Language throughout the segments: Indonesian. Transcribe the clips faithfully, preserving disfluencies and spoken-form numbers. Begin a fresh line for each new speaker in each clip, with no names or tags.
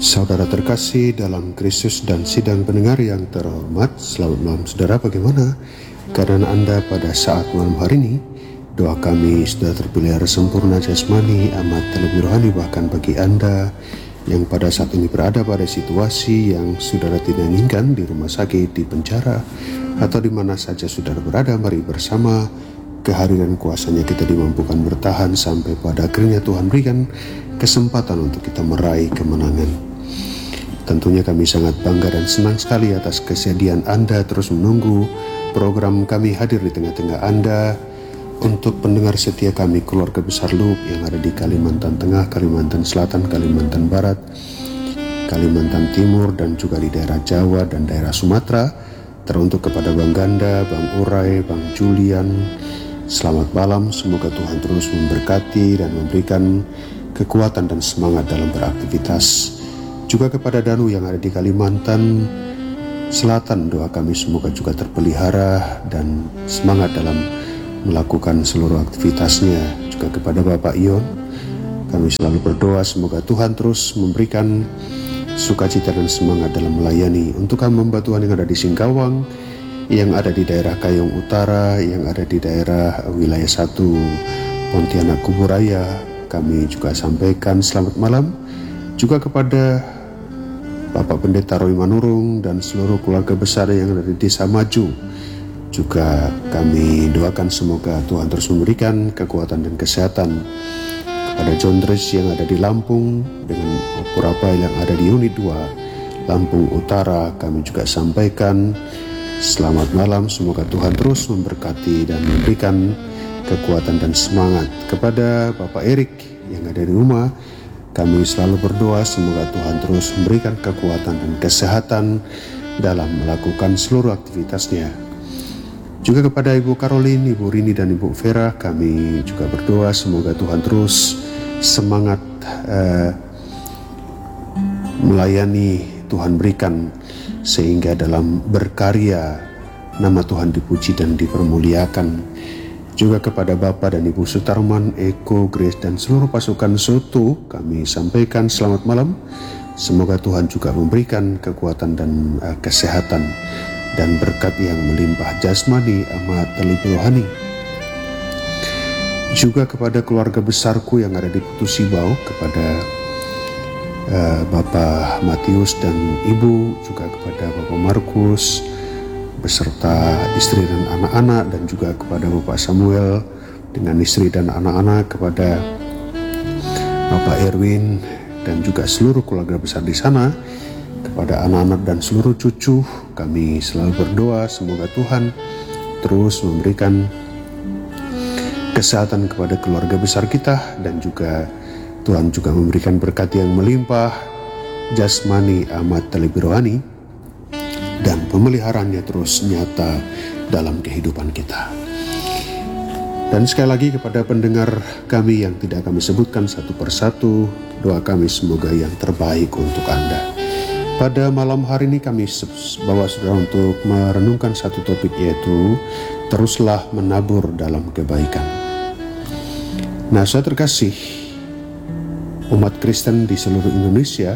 Saudara terkasih dalam Kristus dan sidang pendengar yang terhormat, selamat malam saudara. Bagaimana keadaan Anda pada saat malam hari ini? Doa kami sudah terpelihara sempurna jasmani, amat terlebih rohani. Bahkan bagi Anda yang pada saat ini berada pada situasi yang saudara tidak inginkan, di rumah sakit, di penjara, atau di mana saja saudara berada, mari bersama kehadiran kuasanya kita dimampukan bertahan sampai pada akhirnya Tuhan berikan kesempatan untuk kita meraih kemenangan. Tentunya kami sangat bangga dan senang sekali atas kesediaan Anda terus menunggu program kami hadir di tengah-tengah Anda. Untuk pendengar setia kami, keluarga besar Loop yang ada di Kalimantan Tengah, Kalimantan Selatan, Kalimantan Barat, Kalimantan Timur, dan juga di daerah Jawa dan daerah Sumatera. Teruntuk kepada Bang Ganda, Bang Urai, Bang Julian, selamat malam. Semoga Tuhan terus memberkati dan memberikan kekuatan dan semangat dalam beraktivitas. Juga kepada Danu yang ada di Kalimantan Selatan, doa kami semoga juga terpelihara dan semangat dalam melakukan seluruh aktivitasnya. Juga kepada Bapak Ion, kami selalu berdoa semoga Tuhan terus memberikan sukacita dan semangat dalam melayani. Untuk hamba Tuhan yang ada di Singkawang, yang ada di daerah Kayong Utara, yang ada di daerah wilayah satu Pontianak Kuburaya, kami juga sampaikan selamat malam. Juga kepada Bapak Pendeta Roy Manurung dan seluruh keluarga besar yang ada di Desa Maju, juga kami doakan semoga Tuhan terus memberikan kekuatan dan kesehatan. Kepada John Dres yang ada di Lampung dengan beberapa yang ada di unit dua Lampung Utara, kami juga sampaikan selamat malam. Semoga Tuhan terus memberkati dan memberikan kekuatan dan semangat. Kepada Bapak Erik yang ada di rumah, kami selalu berdoa semoga Tuhan terus memberikan kekuatan dan kesehatan dalam melakukan seluruh aktivitasnya. Juga kepada Ibu Caroline, Ibu Rini, dan Ibu Vera, kami juga berdoa semoga Tuhan terus semangat uh, melayani Tuhan berikan, sehingga dalam berkarya nama Tuhan dipuji dan dipermuliakan. Juga kepada Bapak dan Ibu Sutarman, Eko, Grace, dan seluruh pasukan Soto, kami sampaikan selamat malam. Semoga Tuhan juga memberikan kekuatan dan uh, kesehatan dan berkat yang melimpah jasmani, amat terlebih rohani. Juga kepada keluarga besarku yang ada di Putu Sibau, kepada uh, Bapak Matius dan Ibu, juga kepada Bapak Markus beserta istri dan anak-anak, dan juga kepada Bapak Samuel dengan istri dan anak-anak, kepada Bapak Erwin dan juga seluruh keluarga besar di sana, kepada anak-anak dan seluruh cucu, kami selalu berdoa semoga Tuhan terus memberikan kesehatan kepada keluarga besar kita, dan juga Tuhan juga memberikan berkat yang melimpah jasmani, amat terlebih rohani, dan pemeliharaannya terus nyata dalam kehidupan kita. Dan sekali lagi kepada pendengar kami yang tidak kami sebutkan satu persatu, doa kami semoga yang terbaik untuk Anda. Pada malam hari ini kami bawa saudara untuk merenungkan satu topik, yaitu teruslah menabur dalam kebaikan. Nah, saya terkasih umat Kristen di seluruh Indonesia,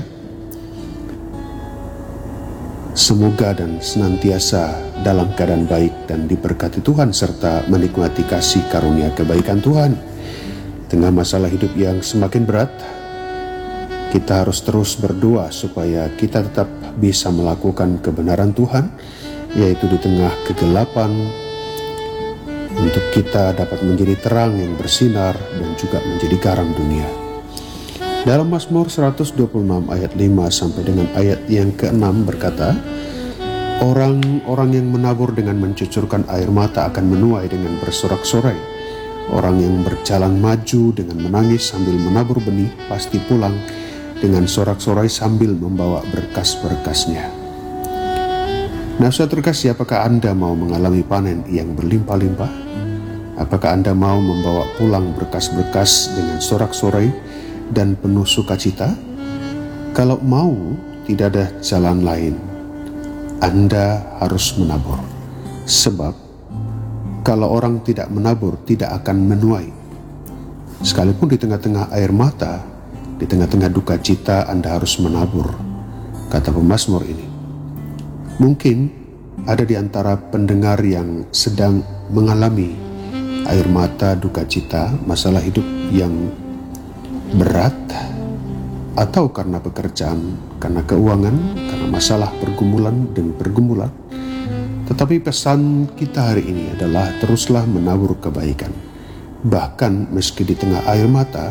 semoga dan senantiasa dalam keadaan baik dan diberkati Tuhan serta menikmati kasih karunia kebaikan Tuhan. Tengah masalah hidup yang semakin berat, kita harus terus berdoa supaya kita tetap bisa melakukan kebenaran Tuhan, yaitu di tengah kegelapan, untuk kita dapat menjadi terang yang bersinar dan juga menjadi garam dunia. Dalam Mazmur seratus dua puluh enam ayat lima sampai dengan ayat yang keenam berkata, orang-orang yang menabur dengan mencucurkan air mata akan menuai dengan bersorak-sorai. Orang yang berjalan maju dengan menangis sambil menabur benih pasti pulang dengan sorak-sorai sambil membawa berkas-berkasnya. Nah, saudara terkasih, apakah Anda mau mengalami panen yang berlimpah-limpah? Apakah Anda mau membawa pulang berkas-berkas dengan sorak-sorai dan penuh sukacita? Kalau mau, tidak ada jalan lain. Anda harus menabur. Sebab kalau orang tidak menabur, tidak akan menuai. Sekalipun di tengah-tengah air mata, Di tengah-tengah duka cita Anda harus menabur, kata pemazmur ini. Mungkin ada di antara pendengar yang sedang mengalami air mata, duka cita, masalah hidup yang berat, atau karena pekerjaan, karena keuangan, karena masalah pergumulan demi pergumulan. Tetapi pesan kita hari ini adalah teruslah menabur kebaikan. Bahkan meski di tengah air mata,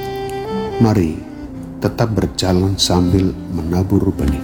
mari tetap berjalan sambil menabur benih.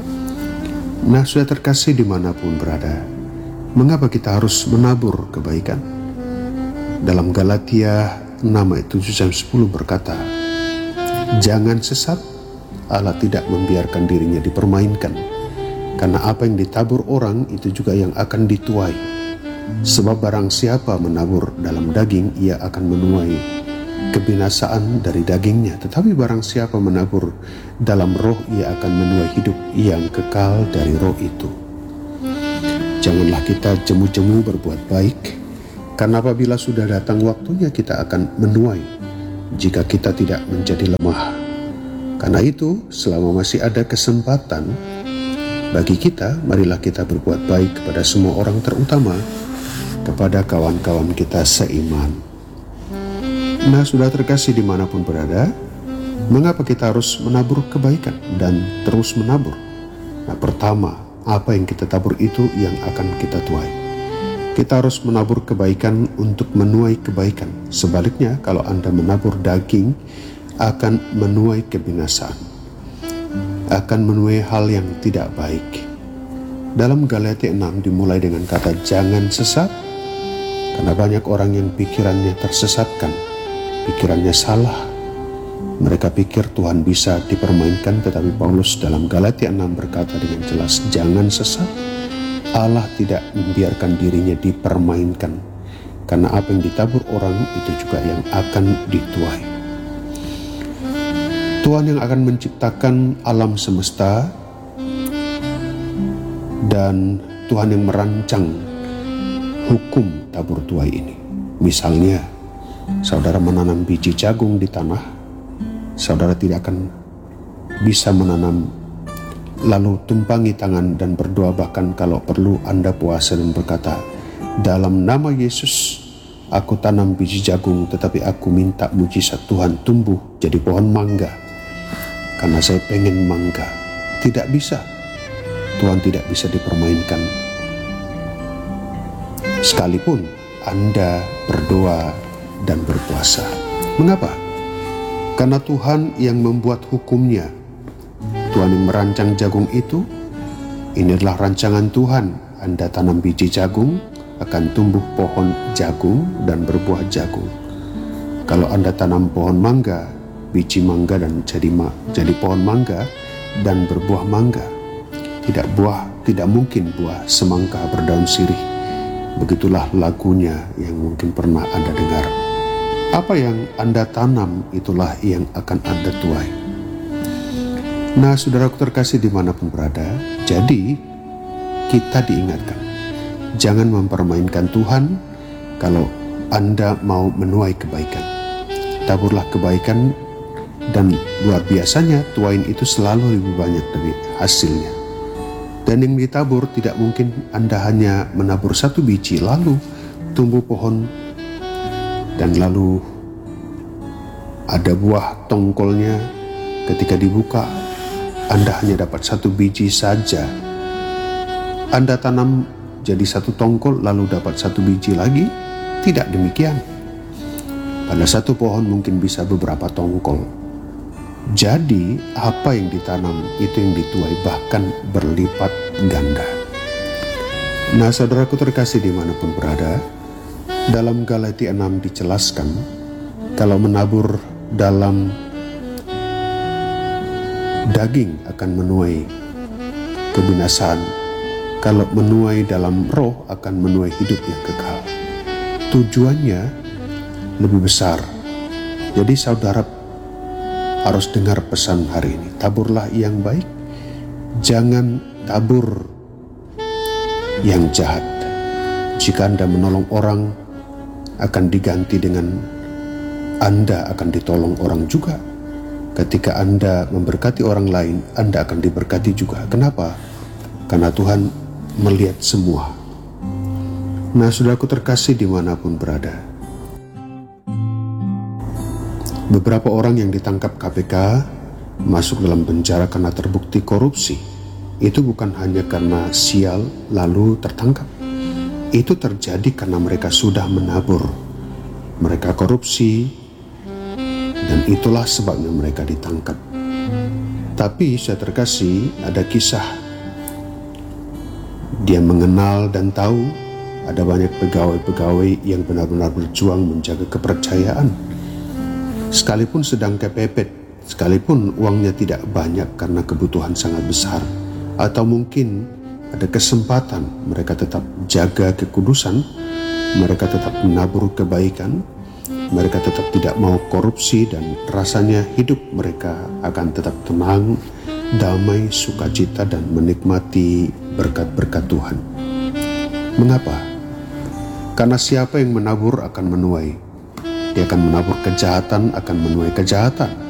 Nah, sudah terkasih dimanapun berada, mengapa kita harus menabur kebaikan? Dalam Galatia enam ayat tujuh sampai sepuluh berkata, jangan sesat, Allah tidak membiarkan dirinya dipermainkan. Karena apa yang ditabur orang itu juga yang akan dituai. Sebab barang siapa menabur dalam daging, ia akan menuai kebinasaan dari dagingnya. Tetapi barang siapa menabur dalam roh, ia akan menuai hidup yang kekal dari roh itu. Janganlah kita jemu-jemu berbuat baik, karena apabila sudah datang waktunya kita akan menuai jika kita tidak menjadi lemah. Karena itu, selama masih ada kesempatan bagi kita, marilah kita berbuat baik kepada semua orang, terutama kepada kawan-kawan kita seiman. Nah, sudah terkasih dimanapun berada, mengapa kita harus menabur kebaikan dan terus menabur? Nah, pertama, apa yang kita tabur itu yang akan kita tuai. Kita harus menabur kebaikan untuk menuai kebaikan. Sebaliknya, kalau Anda menabur daging, akan menuai kebinasaan, akan menuai hal yang tidak baik. Dalam Galatia enam dimulai dengan kata jangan sesat, karena banyak orang yang pikirannya tersesatkan, pikirannya salah. Mereka pikir Tuhan bisa dipermainkan, tetapi Paulus dalam Galatia enam berkata dengan jelas, jangan sesat, Allah tidak membiarkan dirinya dipermainkan, karena apa yang ditabur orang itu juga yang akan dituai. Tuhan yang akan menciptakan alam semesta dan Tuhan yang merancang hukum tabur tuai ini. Misalnya, saudara menanam biji jagung di tanah, saudara tidak akan bisa menanam lalu tumpangi tangan dan berdoa, bahkan kalau perlu Anda puasa dan berkata, dalam nama Yesus aku tanam biji jagung, tetapi aku minta mujizat Tuhan tumbuh jadi pohon mangga karena saya pengen mangga. Tidak bisa. Tuhan tidak bisa dipermainkan. Sekalipun Anda berdoa dan berpuasa. Mengapa? Karena Tuhan yang membuat hukumnya. Tuhan yang merancang jagung itu. Ini adalah rancangan Tuhan. Anda tanam biji jagung, akan tumbuh pohon jagung dan berbuah jagung. Kalau Anda tanam pohon mangga, biji mangga dan jadi ma, jadi pohon mangga dan berbuah mangga. Tidak buah, tidak mungkin buah semangka berdaun sirih. Begitulah lagunya yang mungkin pernah Anda dengar. Apa yang Anda tanam itulah yang akan Anda tuai. Nah, saudaraku terkasih dimanapun berada, jadi kita diingatkan, jangan mempermainkan Tuhan kalau Anda mau menuai kebaikan. Taburlah kebaikan, dan luar biasanya tuain itu selalu lebih banyak dari hasilnya. Dan yang ditabur tidak mungkin Anda hanya menabur satu biji lalu tumbuh pohon dan lalu ada buah tongkolnya. Ketika dibuka, Anda hanya dapat satu biji saja. Anda tanam jadi satu tongkol lalu dapat satu biji lagi. Tidak demikian. Pada satu pohon mungkin bisa beberapa tongkol. Jadi apa yang ditanam itu yang dituai, bahkan berlipat ganda. Nah, saudaraku terkasih dimanapun berada, dalam Galatia enam dijelaskan kalau menabur dalam daging akan menuai kebinasaan, kalau menuai dalam roh akan menuai hidup yang kekal. Tujuannya lebih besar. Jadi saudara harus dengar pesan hari ini. Taburlah yang baik, jangan tabur yang jahat. Jika Anda menolong orang, akan diganti dengan Anda akan ditolong orang juga. ketika Anda memberkati orang lain, Anda akan diberkati juga. Kenapa? Karena Tuhan melihat semua. Nah, saudaraku terkasih dimanapun berada, beberapa orang yang ditangkap K P K masuk dalam penjara karena terbukti korupsi. Itu bukan hanya karena sial lalu tertangkap. Itu terjadi karena mereka sudah menabur. Mereka korupsi, dan itulah sebabnya mereka ditangkap. Tapi saya terkasih, ada kisah. Dia mengenal dan tahu ada banyak pegawai-pegawai yang benar-benar berjuang menjaga kepercayaan. Sekalipun sedang kepepet, sekalipun uangnya tidak banyak karena kebutuhan sangat besar, atau mungkin ada kesempatan, mereka tetap jaga kekudusan, mereka tetap menabur kebaikan, mereka tetap tidak mau korupsi, dan rasanya hidup mereka akan tetap tenang, damai, sukacita, dan menikmati berkat-berkat Tuhan. Mengapa? Karena siapa yang menabur akan menuai. Dia akan menabur kejahatan, akan menuai kejahatan.